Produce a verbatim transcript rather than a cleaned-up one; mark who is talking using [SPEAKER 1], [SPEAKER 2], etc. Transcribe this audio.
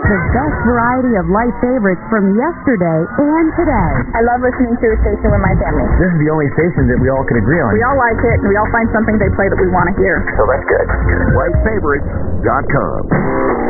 [SPEAKER 1] the best variety of light favorites from yesterday and today.
[SPEAKER 2] I love listening to the station with my family.
[SPEAKER 3] This is the only station that we all can agree on.
[SPEAKER 2] We all like it, and we all find something they play that we want to hear.
[SPEAKER 4] So that's good. Light Favorites dot com.